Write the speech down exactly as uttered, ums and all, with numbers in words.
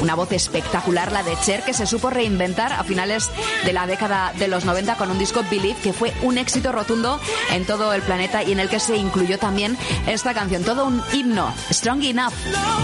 Una voz espectacular, la de Cher, que se supo reinventar a finales de la década de los noventa con un disco Believe, que fue un éxito rotundo en todo el planeta y en el que se incluyó también esta canción, todo un himno, Strong Enough.